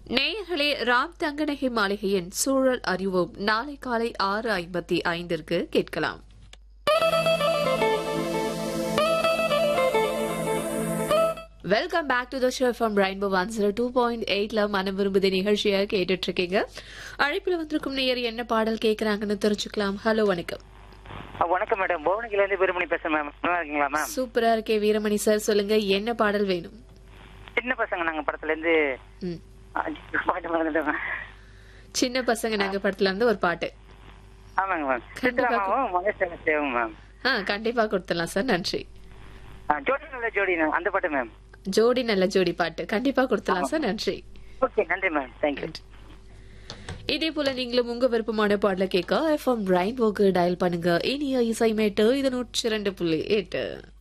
நேயர்களே, ராம் தங்கநகை மாளிகையின் சூழல் அறிவோம் நாளை காலை 6:55 கேட்கலாம். Welcome back to the show from rainbow 102.8ல மனம் விரும்புத நிகழ்ச்சியை கேட்டுட்டு இருக்கீங்க. அழைப்பில் வந்திருக்கும் நேயர் என்ன பாடல் கேட்கறாங்கன்னு தெரிஞ்சுக்கலாம். ஹலோ, வணக்கம். வணக்கம் மேடம், புவனகிரில இருந்து வீரமணி பேசுறேன் மேம். நல்லா இருக்கீங்களா மேம்? சூப்பரா இருக்கே வீரமணி சார், சொல்லுங்க என்ன பாடல் வேணும்? சின்ன பசங்க நாங்க படத்துல இருந்து பாட்டு மறந்துட்டேன் மேம். சின்ன பசங்க நாங்க படத்துல இருந்து ஒரு பாட்டு. ஆமாங்க மேம். சித்ராமாவும் மகேஷ் சேவும் மேம். கண்டிப்பா கொடுத்துடலாம் சார், நன்றி. ஜோடி நல்ல ஜோடி அந்த பாட்டு மேம். ஜோடி நல்ல ஜோடி பாட்டு கண்டிப்பா கொடுத்துடலாம் சார், நன்றி. ஓகே, நன்றி மேம், தேங்க்யூ. இதே போல நீங்களும் உங்க விருப்பமான பாடல கேட்க FM ரெயின்போக்கு டயல் பண்ணுங்க. இனிய இசை மேட்டு இது 102.8.